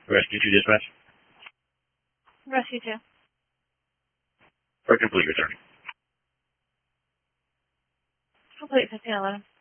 Rescue 2 dispatch. Rescue 2. For complete return. Complete 1511.